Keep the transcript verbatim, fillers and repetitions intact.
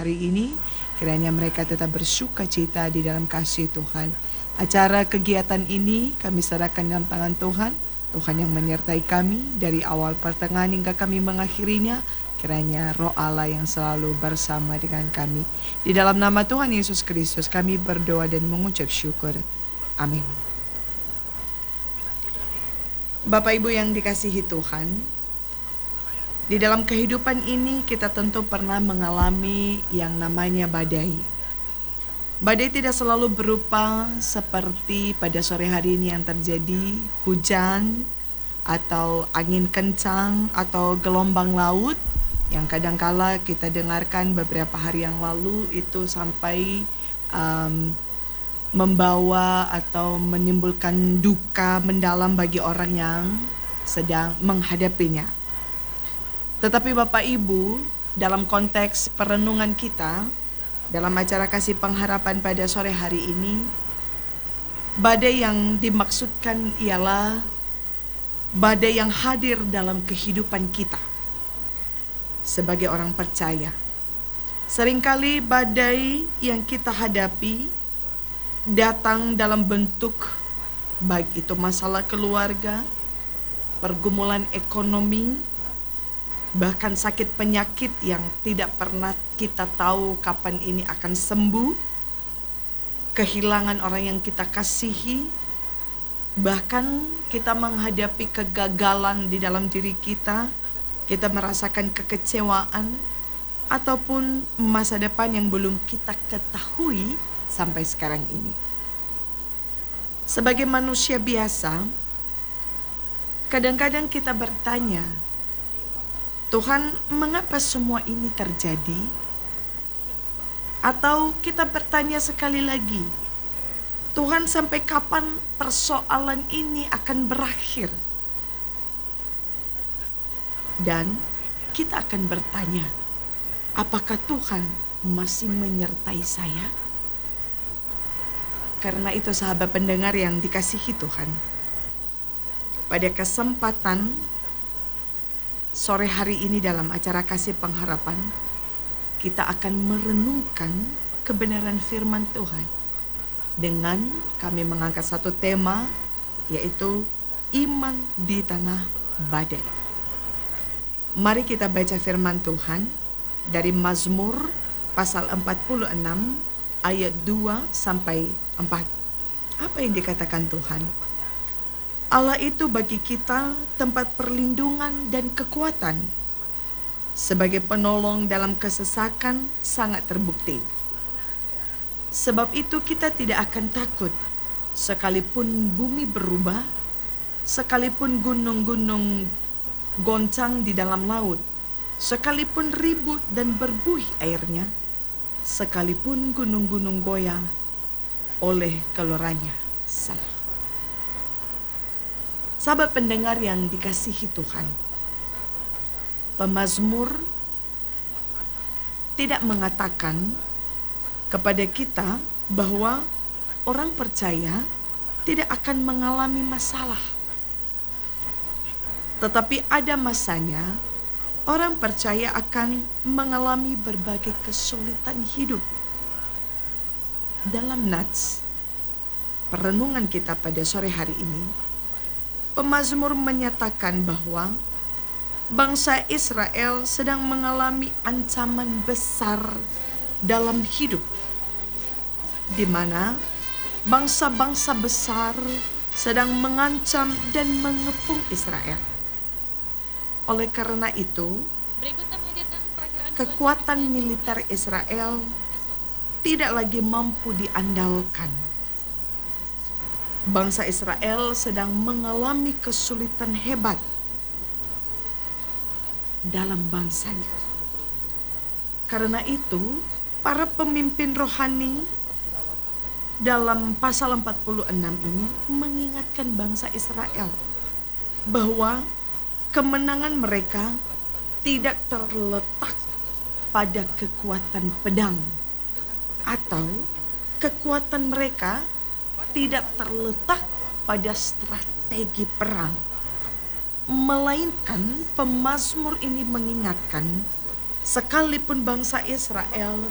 hari ini, kiranya mereka tetap bersuka cita di dalam kasih Tuhan. Acara kegiatan ini kami serahkan dalam tangan Tuhan. Tuhan yang menyertai kami dari awal pertengahan hingga kami mengakhirinya. Kiranya Roh Allah yang selalu bersama dengan kami. Di dalam nama Tuhan Yesus Kristus kami berdoa dan mengucap syukur. Amin. Bapak Ibu yang dikasihi Tuhan, di dalam kehidupan ini kita tentu pernah mengalami yang namanya badai. Badai tidak selalu berupa seperti pada sore hari ini yang terjadi, hujan atau angin kencang atau gelombang laut yang kadangkala kita dengarkan beberapa hari yang lalu itu sampai um, membawa atau menimbulkan duka mendalam bagi orang yang sedang menghadapinya. Tetapi Bapak Ibu, dalam konteks perenungan kita, dalam acara kasih pengharapan pada sore hari ini, badai yang dimaksudkan ialah badai yang hadir dalam kehidupan kita sebagai orang percaya. Seringkali badai yang kita hadapi datang dalam bentuk baik itu masalah keluarga, pergumulan ekonomi, bahkan sakit penyakit yang tidak pernah kita tahu kapan ini akan sembuh, kehilangan orang yang kita kasihi, bahkan kita menghadapi kegagalan di dalam diri kita, kita merasakan kekecewaan, ataupun masa depan yang belum kita ketahui sampai sekarang ini. Sebagai manusia biasa, kadang-kadang kita bertanya, Tuhan, mengapa semua ini terjadi? Atau kita bertanya sekali lagi, Tuhan, sampai kapan persoalan ini akan berakhir? Dan kita akan bertanya, apakah Tuhan masih menyertai saya? Karena itu sahabat pendengar yang dikasihi Tuhan, pada kesempatan sore hari ini dalam acara kasih pengharapan, kita akan merenungkan kebenaran firman Tuhan dengan kami mengangkat satu tema, yaitu iman di tengah badai. Mari kita baca firman Tuhan dari Mazmur pasal empat puluh enam ayat dua sampai empat. Apa yang dikatakan Tuhan? Allah itu bagi kita tempat perlindungan dan kekuatan. Sebagai penolong dalam kesesakan sangat terbukti. Sebab itu kita tidak akan takut, sekalipun bumi berubah, sekalipun gunung-gunung goncang di dalam laut, sekalipun ribut dan berbuih airnya, sekalipun gunung-gunung goyang oleh geloranya. Salam. Sahabat pendengar yang dikasihi Tuhan, pemazmur tidak mengatakan kepada kita bahwa orang percaya tidak akan mengalami masalah. Tetapi ada masanya orang percaya akan mengalami berbagai kesulitan hidup. Dalam nats perenungan kita pada sore hari ini, pemazmur menyatakan bahwa bangsa Israel sedang mengalami ancaman besar dalam hidup, di mana bangsa-bangsa besar sedang mengancam dan mengepung Israel. Oleh karena itu, kekuatan militer Israel tidak lagi mampu diandalkan. Bangsa Israel sedang mengalami kesulitan hebat dalam bangsanya. Karena itu, para pemimpin rohani dalam pasal empat puluh enam ini mengingatkan bangsa Israel bahwa kemenangan mereka tidak terletak pada kekuatan pedang, atau kekuatan mereka tidak terletak pada strategi perang. Melainkan pemazmur ini mengingatkan, sekalipun bangsa Israel